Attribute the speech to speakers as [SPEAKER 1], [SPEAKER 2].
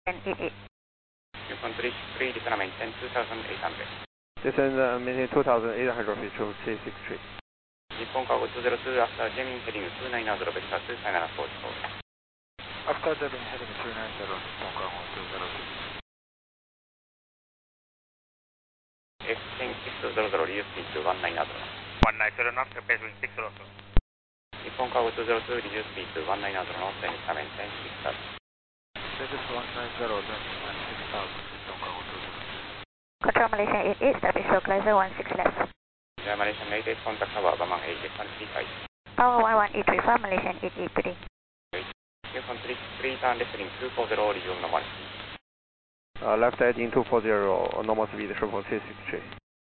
[SPEAKER 1] 1088.
[SPEAKER 2] Yukon 363, descend maintain 2800.
[SPEAKER 3] Descend maintain 2800 feet to 363.
[SPEAKER 2] Nippon Cargo 202, after jamming heading 290, vector 25944.
[SPEAKER 4] After jamming heading 290, Nippon Cargo 202.
[SPEAKER 2] Extend 600, reduce speed to 190.
[SPEAKER 4] 190 knots, pace wind 600.
[SPEAKER 2] Nippon Cargo 202, reduce speed to 190 knots, and maintain 6000.
[SPEAKER 4] This is 190, then 6000, Nippon Cargo 202.
[SPEAKER 1] Control Malaysia 88, establish localizer 16 left.
[SPEAKER 2] Yeah, Malaysian 88, contact tower, Bamang 88135.
[SPEAKER 1] Power 11835, Malaysian 883.
[SPEAKER 2] Yukon 363, turn left heading 240, resume normal.
[SPEAKER 3] Left heading 240, normal speed, triple 363.